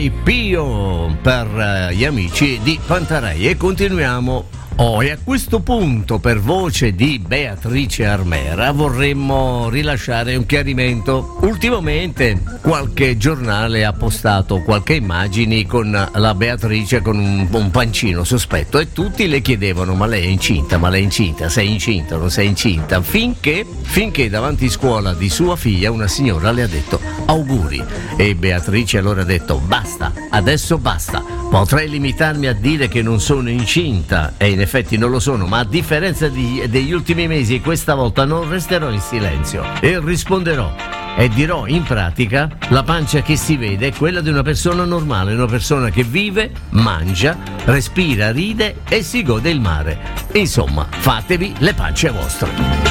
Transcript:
Pio per gli amici di Pantarei e continuiamo. E a questo punto, per voce di Beatrice Armera, vorremmo rilasciare un chiarimento. Ultimamente qualche giornale ha postato qualche immagini con la Beatrice con un pancino sospetto e tutti le chiedevano: ma lei è incinta, sei incinta o non sei incinta? Finché davanti a scuola di sua figlia una signora le ha detto auguri e Beatrice allora ha detto basta, adesso basta, potrei limitarmi a dire che non sono incinta e in effetti non lo sono, ma a differenza degli ultimi mesi questa volta non resterò in silenzio e risponderò e dirò in pratica: la pancia che si vede è quella di una persona normale, una persona che vive, mangia, respira, ride e si gode il mare. Insomma, fatevi le pance vostre.